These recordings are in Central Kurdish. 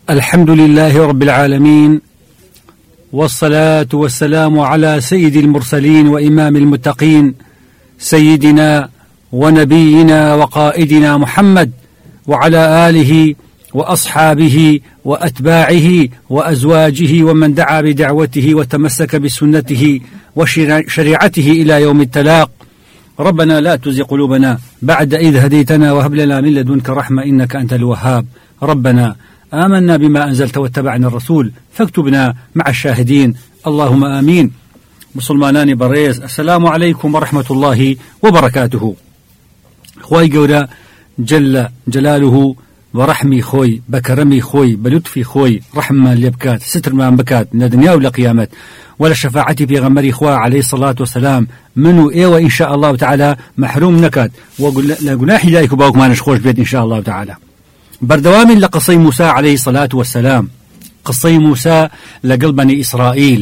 الحمد لله رب العالمين، والصلاة والسلام على سيد المرسلين وإمام المتقين سيدنا ونبينا وقائدنا محمد، وعلى آله وأصحابه وأتباعه وأزواجه ومن دعا بدعوته وتمسك بسنته وشريعته إلى يوم التلاق. ربنا لا تزغ قلوبنا بعد إذ هديتنا وهب لنا من لدنك رحمة إنك أنت الوهاب. ربنا آمنا بما أنزلت واتبعنا الرسول فاكتبنا مع الشاهدين، اللهم آمين. مسلمانان بريز، السلام عليكم ورحمة الله وبركاته. خوي قولا جل جلاله ورحمي خوي بكرمي خوي بلطفي خوي رحمة لبكات ستر ما بكات لدنيا ولا قيامت ولا شفاعتي في غمري خواه عليه الصلاة والسلام منو إيوة إن شاء الله تعالى محروم نكات وقناحي لايك باوك ما نشخوش بيت إن شاء الله تعالى. بردوام لقصي موسى عليه الصلاة والسلام، قصي موسى لقلب بني إسرائيل،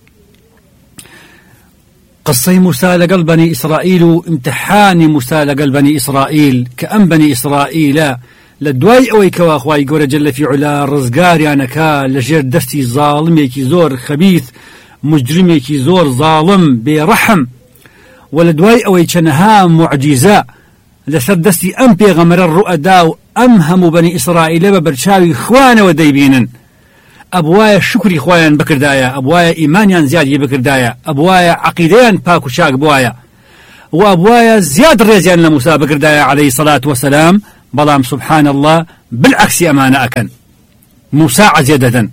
قصي موسى لقلب بني إسرائيل، امتحان موسى لقلب بني إسرائيل كأن بني إسرائيل لدواي أوي كوا أخواي قورة جل في علا رزقار يانكا لجير دستي ظالم يكي زور خبيث مجرم يكي زور ظالم برحم، ولدواي أوي كنها معجزة لسر دستي أم بيغمر الرؤداء أمهم بني إسرائيل ببرشاوي خوان وديبين أبوايا شكري خوان بكردايا، أبوايا إيمانيان زيادي بكردايا، أبوايا عقيديان باكو شاك بوايا، وأبوايا زياد ريزيان لموسى بكردايا عليه الصلاة والسلام. بلام سبحان الله بالعكس أمانة أكن موسى عزيدة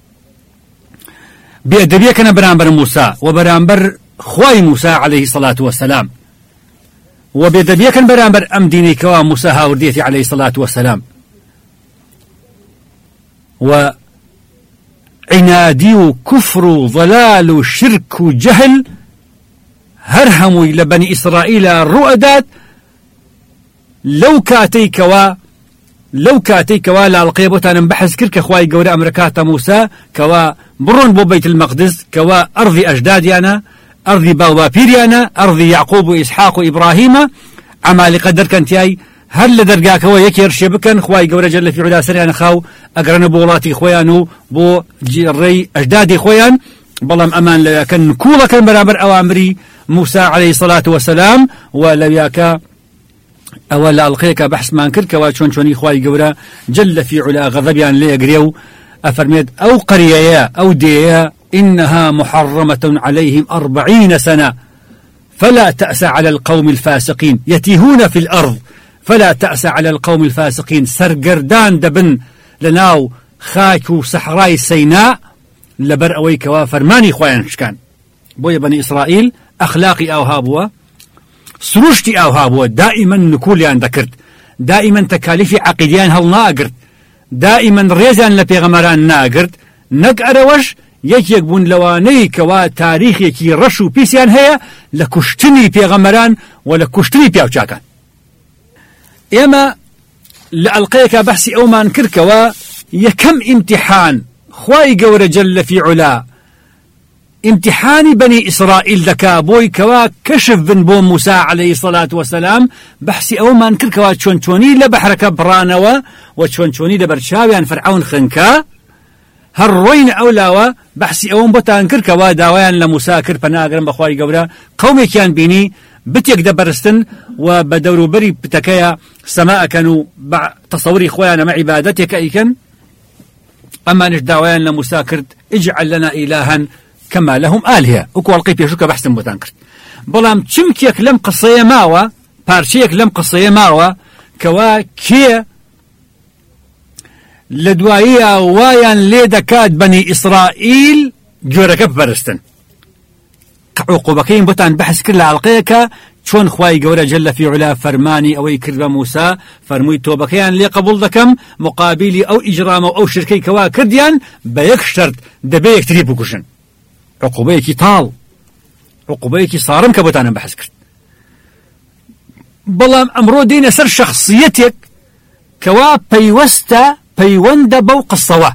بأدبية كان برامبر موسى وبرامبر خواي موسى عليه الصلاة والسلام، وبأدبية كان برامبر أم ديني كوا موسى هاورديتي عليه الصلاة والسلام، وعنادي وكفر وضلال وشرك وجهل هرهموا إلى بني إسرائيل الرؤدات لو كاتي كوا لالقيبوتان بحث كرك خواي قوري أمريكات موسى كوا برون بو بيت المقدس كوا أرضي أجداديانا أرضي باوبابيريانا أرضي يعقوب وإسحاق وإبراهيم عمالي قدر كنتياي هل لدرقا كوا يكير شبكن خواي قوري جل في علا سريان خاو أقرن بولاتي خويانو بو جري أجدادي خويان بلام أمان لكن كولا كان برابر أوامري موسى عليه الصلاة والسلام. ولياك أولا ألقيك بحث ما انكر كوا شوني خواي قورا جل في علا غضبيان ليقريو أفرميد أو قرية أو ديا إنها محرمة عليهم 40 سنة فلا تأس على القوم الفاسقين يتيهون في الأرض فلا تأس على القوم الفاسقين. سرقردان دبن لناو خاكو صحراي سيناء لبر أوي كوا فرماني خوايان شكان بويا بني إسرائيل أخلاقي أو هابوا سروشتي أو هابوا دائما نكوليان ذكرت، دائما تكاليفي عقيديان هل ناقرت، دائما ريزان لبيغمران ناقرت نقروش يكبون لواني كوا تاريخ يكي رشو بيسيان هي لكشتني بيغمران ولا كشتني بيوشاكان. إما لألقيك بحثي أو ما انكر كوا يكم امتحان خواي قور جل في علا امتحان بني إسرائيل ذكا بوي كوا كشف بن بو موسى عليه الصلاة والسلام بحسي أو ما انكر كوا تشوني لبحرك برانوا وتشوني لبرشاويان فرعون خنكا هالروين أولاوا بحسي أو بطا انكر كوا داويان لموسى كربنا أقرم بخواي قورا قومي كان بيني بتيك دبرستن وبدورو بري بتكيا سماء كانوا تصوري خويانا مع عبادتك أيكن أما نش داويان لموسى كرد اجعل لنا إلها كما لهم آلهة وكو القيب يشوك بحثن بتانكرت. بلام چمكيك لم قصية ماوا بارشيك لم قصية ماوا كوا كي لدوائية وايان ليدكات بني إسرائيل جورك برستن عقوبكين بتان بحث كل عالقيك شون خواي قورا جل في علا فرماني أو يكرب موسى فرموي توبكيان لي قبول دكم مقابلي أو إجرام أو شركي كوا كرديان بيك شرط دبيك تريبو كشن عقوبيكي طال عقوبيكي صارم كبتانا بحث كرت. بلام أمرو دين سر شخصيتك كوا بيوستا بيوند بو قصوا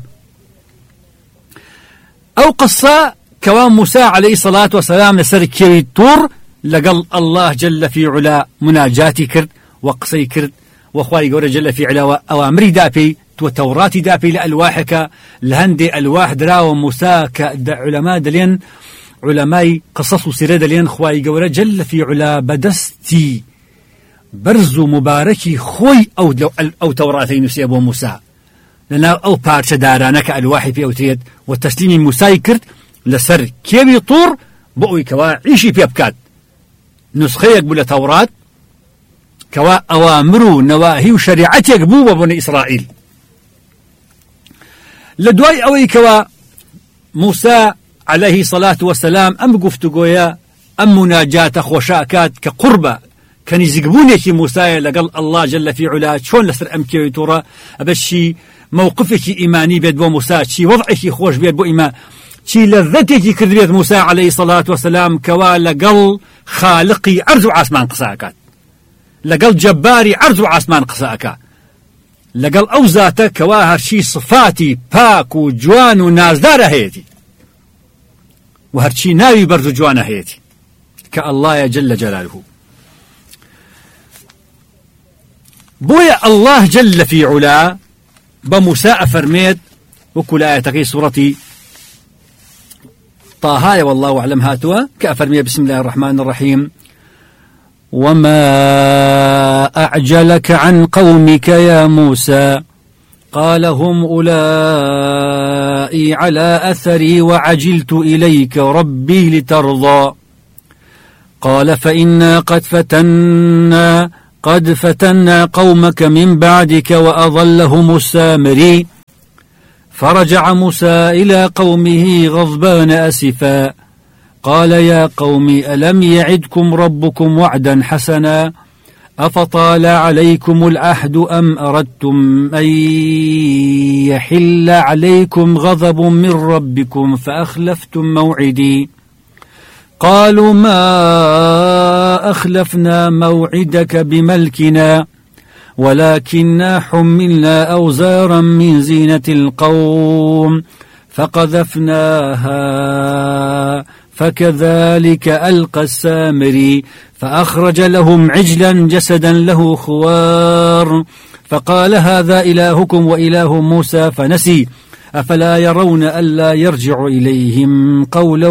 أو قصة كوا موسى عليه الصلاة والسلام لسر كيري تور لقل الله جل في علا مناجاتي كرد وقصي كرد وخواي قول جل في علا وأوامري دابي وتوراتي دابي لألواحك لهندي ألواح دراو موسى كعلماء دلين علماء قصص وسيرة دلين خواي قورة جل في علا بدستي برزو مباركي خوي أو توراتي نسيبو موسى لنا أو بارش دارانك الواحي في أوتريد والتسليم موسى كرت لسر كيبي طور بقوي كوا عيشي في أبكاد نسخيك بلا توراة كوا أوامر نواهي وشريعتك بوبا بني إسرائيل لدواي أوي كوا موسى عليه الصلاة والسلام أم قفتقويا أم مناجات خوشاكات كقربة كان يزقبونيكي موسى لقال الله جل في علا شون لسر أمكي تورا أبشي موقفك إيماني بيد بو موسى شي وضعك خوش بيد بو إيمان شي لذتك كذبيت موسى عليه الصلاة والسلام كوا لقل خالقي عرض عاسمان قساكات لقل جباري عرض عاسمان قساكات لقل أوزاته كوا هرشي صفاتي باك وجوان ونازدار هيتي وهرشي ناوي برد جوان هيتي كالله جل جلاله بويا الله جل في علا بموسى أفرميت وكل آية تقي سورتي طه والله أعلم هاتوا كأفرمي بسم الله الرحمن الرحيم وما أعجلك عن قومك يا موسى قال هم أولئي على أثري وعجلت إليك ربي لترضى قال فإنا قد فتنا قومك من بعدك وأضلهم السامري فرجع موسى إلى قومه غضبان أسفا قال يا قوم ألم يعدكم ربكم وعدا حسنا أفطال عليكم العهد أم أردتم أن يحل عليكم غضب من ربكم فأخلفتم موعدي قالوا ما أخلفنا موعدك بملكنا ولكننا حملنا أوزارا من زينة القوم فقذفناها فكذلك ألقى السامري فأخرج لهم عجلا جسدا له خوار فقال هذا إلهكم وإله موسى فنسي أفلا يرون ألا يرجع إليهم قولا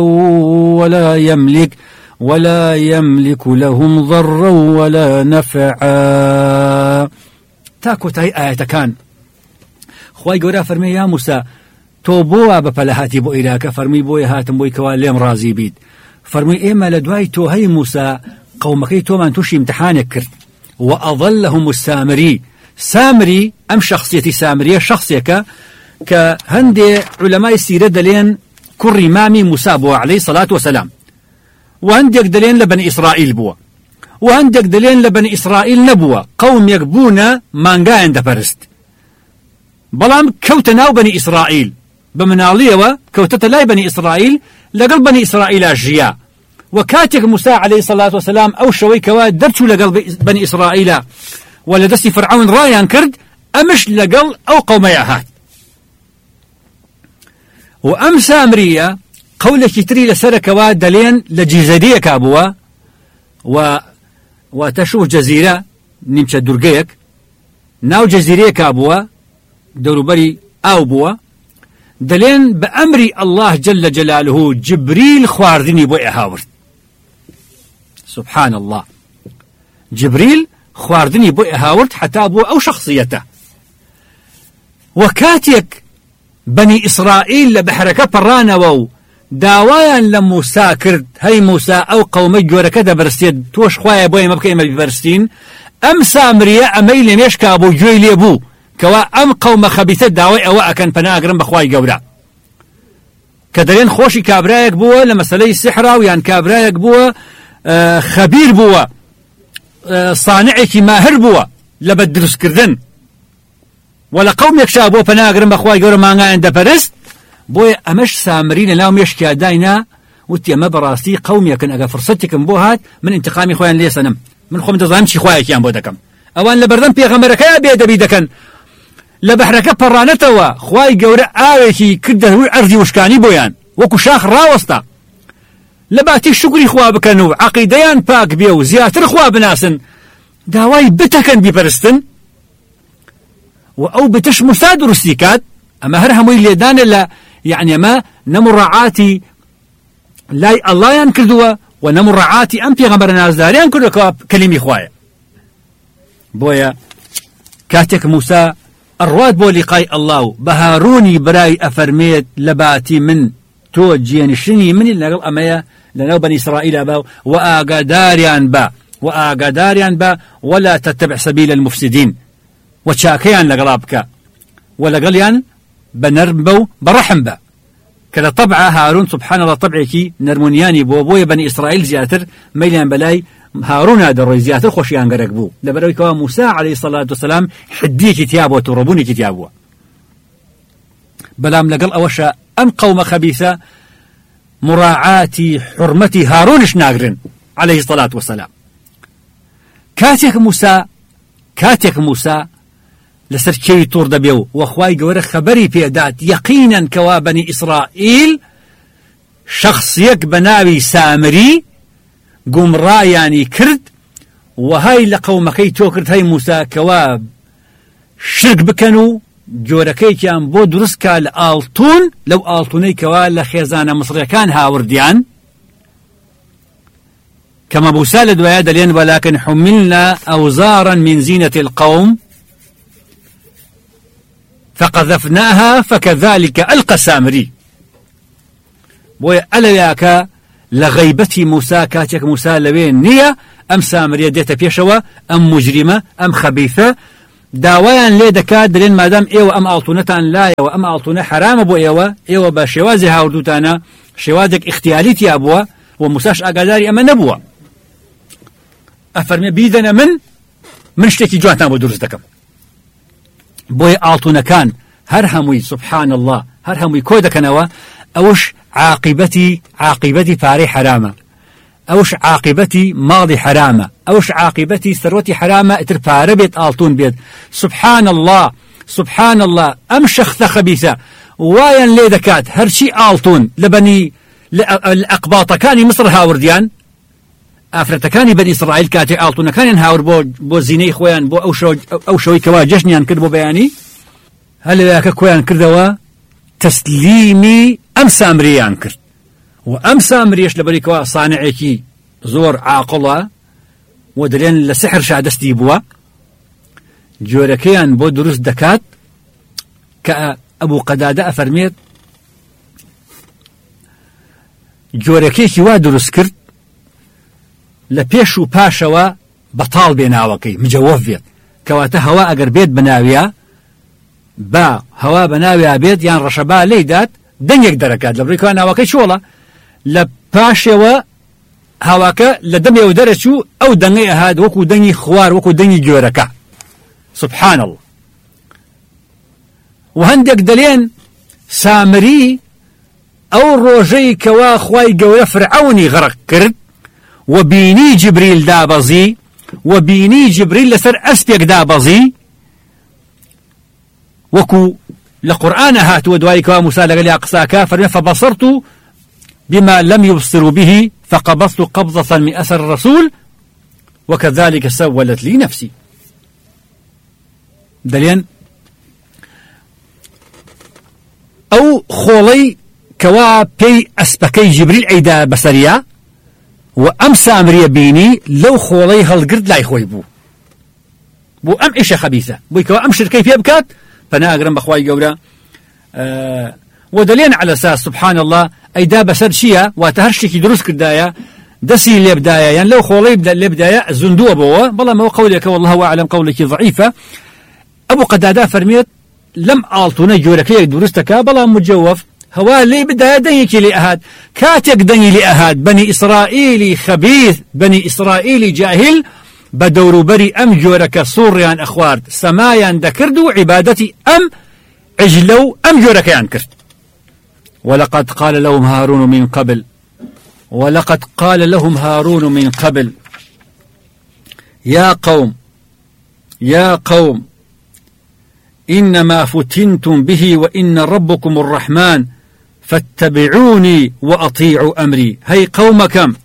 ولا يملك لهم ضرا ولا نفعا تاكو تاي آية كان خواهي قورا فرمي يا موسى تو بوا بفلهاتي بو إلاك فرمي بوي هاتم بوي كواليم رازي بيد فرمي إيما لدواي تو هاي موسى قومكي تو من توشي امتحانك كرت وأظلهم السامري سامري أم شخصيتي سامرية شخصيك كهندي علماء السيرة دلين كري مامي موسى بوا عليه الصلاة والسلام وعندك دلين لبني إسرائيل بوا وعندك دلين لبني إسرائيل نبوا قوم يقبون مانغا عند فرست بلام كوتناو بني إسرائيل بمنالية كوتت لاي بني إسرائيل لقل بني إسرائيل أجياء وكاتك موسى عليه الصلاة والسلام أو شوي كوا درتو لقل بني إسرائيل ولدسي فرعون رايان كرد أمش لقل أو قومياهات وأم سامرية قولك تري لسرك ودلين لجزيرية كابوا وتشوف جزيرة نمشى درقيك ناو جزيرية كابوا دوربري أو بوا دلين بأمر الله جل جلاله جبريل خواردني بو إهاورت سبحان الله جبريل خواردني بو إهاورت حتى أبو أو شخصيته وكاتيك بني إسرائيل لبحركة برانا وو داوايا لموسى كرد هاي موسى أو قومي جورا كده برستيد توش خوايا بوي مبكي إما ببرستين أم سامريا أميل ميشكا أبو جوي ليبو كوا أم قوم خبيثة داوي أو أكن فناقرن بخواي قورا كدرين خوشي كابرايك بوا لمسالي السحرة ويان كابرايك بوا خبير بوا صانعك ماهر بوا لبدرس كردن ولا قوم يكشا بوا فناقرن بخواي قورا مانغا عند فرست بوي أمش سامرين لاهم يشكي داينا وتي ما براسي قوم يكن أجا فرصتك بوهات من انتقامي خوان لي سنم من خوم تظامشي خوايك يان بودكم أوان لبردن بيغمرك يا بيدكن لبحرك برانتوا خواي جورا آويكي كده أرضي وشكاني بويان وكو شاخ راوستا لباتي شكري خوا بكنو عقيديان باك بيو زياتر خوا بناسن داواي بتكن ببرستن وأو بتش مساد رسيكات أما هرهم ويليدان لا يعني ما نمرعاتي لا الله ينكردوا ونمرعاتي أم بيغمبر نازدار ينكردوا كلمة خوايا بويا كاتك موسى الرواد بو لقاء الله بهاروني براي أفرميت لباتي من توجين شني من اللي أمايا لنو بني إسرائيل با وآقاداريان با ولا تتبع سبيل المفسدين وشاكيان لقرابك ولقليان بنربو برحم با كلا طبعا هارون سبحان الله طبعك نرمونياني بوبوي بني إسرائيل زياتر ميلان بلاي هارون هذا الرئيس زياتر خوشيان قرقبو لبروي كوا موسى عليه الصلاة والسلام حدي كتابه وتربوني كتابه بلام لقل أوشا أم قوم خبيثة مراعاة حرمة هارونش ناقرن عليه الصلاة والسلام كاتك موسى لسر شيء طور دبيو واخواي قورة خبري بيدات يقينا كوا بني إسرائيل شخصيك بناوي سامري قمرا يعني كرد وهاي لقومكي توكرد هاي موسى كوا شرك بكنو جوركي كان بو درسكا لآلتون لو آلتوني كوا لخيزان مصري كان هاورديان كما بوسال دوايا دلين ولكن حملنا أوزارا من زينة القوم فقذفناها فكذلك ألقى سامري بويا ألياك لغيبتي موسى كاتك موسى لوين نية أم سامرية ديتا بيشوا أم مجرمة أم خبيثة داوایان لێ دەکات دەڵێن مادام ئێوە ئەم ئاڵتونەتان لایەوە ئەم ئاڵتونە حرامە بۆ ئێوە بە شێوازی هاوردوتانە شێوازێک اختیاریت یا بووە و موساش ئاگاداری ئەمە نەبووە ئەفەرمێ بیدەنە من شتێکی جوانتان بۆ دروست دەکەم بۆیە ئاڵتونەکان هەر هەمووی سبحان الله هەر هەمووی کۆ دەکەنەوە ئەوش عاقبەتی پارەی حرامە أوش عاقبتي ماضي حرامة أوش عاقبتي ثروتي حرامة اتر پارە بێت ئاڵتون بێت سبحان الله أم شخصة خبيثة وايان لێ دەکات هەرچی ئاڵتون لە ئەقباڵەکانی مصر هاوردیان ئافرەتەکانی بەنی ئیسرائیل کاتێ ئاڵتونەکانیان هاورد بۆ زینەی خۆیان بۆ ئەو شەوەی کەوا جەژنیان کرد بۆ بەیانی هەلوێکە کۆیان کردەوە تەسلیمی ئەم سامریان کرد وأم سامريش لبريكوا صانعيكي زور عاقلة ودلين لسحر شادستي بوا جوركيان بو دروس دكات كأبو قدادة أفرميت جوركيكي وا دروس كرت لبيشو باشوا بطال بيناوكي مجوف بيت كواتا هوا أقر بيت بناويا با هوا بناويا بيت يان رشبا ليدات دنيك دركات لبريكوا ناوكي شولا لپاشەوە هاواکە لە دەمێ دەرەچوو ئەو دەنگەی ئەهات وەکو دەنگی خوار وەکو دەنگی گۆرەکە سبحان الله و هەندێک دەلێن سامری ئەو ڕۆژەی کەوا خوای گەورە فرعەونی غەرق کرد و بینی جبریل دابەزی و بینی جبریل لەسەر ئەسپێک دابەزی وەکو لە قورئانە هاتووە دوای کەوا موسا لەگەڵ قساکە فەرمێ فبصرت بما لم يبصروا به فقبضت قبضة من أثر الرسول وكذلك سولت لي نفسي دلين أو خولي كوا بي أسبكي جبريل عيدا بسريا وأم سامريا بيني لو خولي هالقرد لا يخوي بو أم إيشة خبيثة بو كوا أم شركي في أبكات فأنا أقرم بأخواي قولا ودلين على أساس سبحان الله أيدا بسر شيا وتهرشتكي دروس كردايا دسي اللي بدايا يعني لو خولي يبدأ اللي بدايا زندوة بوا والله ما هو قولك والله أعلم قولك ضعيفة أبو قدادة فرميت لم آلتوني جوركي دروستك بلا مجوف هوا اللي بدايا دنيك لأهاد كاتك دني لأهاد بني إسرائيلي خبيث بني إسرائيلي جاهل بدور بري أم جورك صوريان أخوار سمايان دكردو عبادتي أم عجلو أم جورك ينكرت ولقد قال لهم هارون من قبل يا قوم إنما فتنتم به وإن ربكم الرحمن فاتبعوني وأطيعوا أمري هي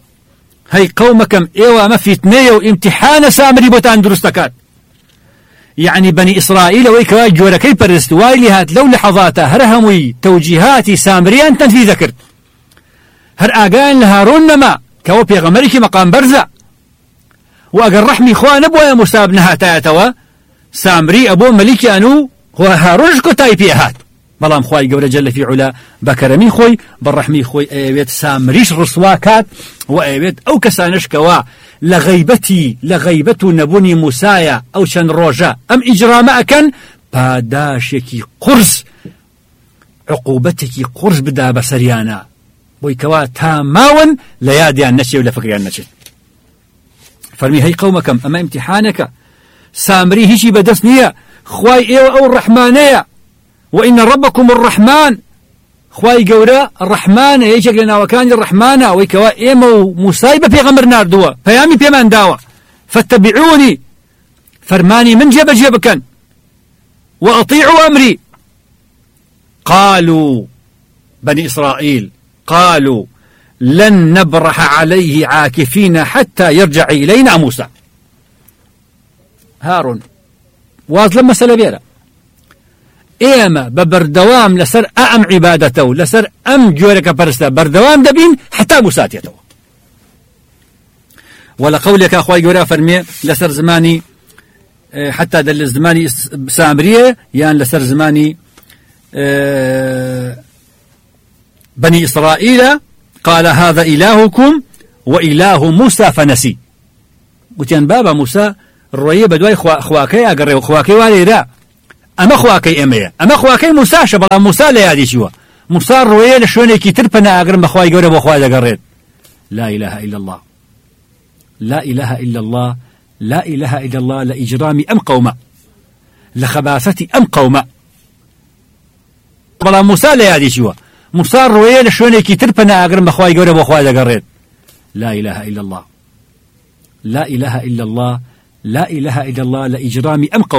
قومكم إيوا ما فتنية وامتحان سامري بوتان درستكات يعني بني إسرائيل ويكوا جوركي برست وايلي هات لو لحظاته هرهموي توجيهات سامريان تنفيذ ذكر هر آقان لهارون نما كوا بيغمريكي مقام برزة وأقر رحمي خواه نبويا مساب نهاتايتوا سامري أبو مليكي أنو هو هارون كتاي بيهات بلام خواي قورة جل في علا بكرمي خوي بالرحمي خوي ايويت سامريش رسواكات وايويت او كسانش كوا لغيبتو نبوني موسايا او شن روجا ام اجرام كان باداشكي قرص عقوبتكي قرص بدا بسريانا بوي كوا تاماون لياديان نشي ولا فكريان نشي فرمي هي قومكم اما امتحانك سامري هيشي بدسنية خواي ايو او الرحمانية وإن ربكم الرحمن خواي قورا الرحمن يجيك لنا وكان الرحمن ويكوا إيمو مصايبة في غمر نار دوا فيامي بيمان داوا فاتبعوني فرماني من جبكا وأطيعوا أمري قالوا بني إسرائيل قالوا لن نبرح عليه عاكفين حتى يرجع إلينا موسى هارون واظلم مسألة بيرا إيما ببردوام لسر أم عبادته لسر أم جورك برستا بردوام دبين حتى مساتيته ولا قولك أخوي جورا فرمي لسر زماني حتى دل زماني سامرية يعني لسر زماني بني إسرائيل قال هذا إلهكم وإله موسى فنسي قلت بابا موسى الرؤية بدواي خواكي أقرأ خواكي والي أما خواكي أمية أما خواكي موسى شبلا موسى لا يادي شوا موسى الرؤية لشوني كي تربنا أقرأ بخواي قرأ بخواي قرأت لا إله إلا الله لا إله إلا الله لا إله إلا الله لإجرامي أم قومة لخباثتي أم قومة بلا موسى لا يادي شوا موسى الرؤية لشوني كي تربنا أقرأ بخواي قرأ بخواي قرأت لا إله إلا الله لا إله إلا الله لا إله إلا الله لإجرامي أم قومة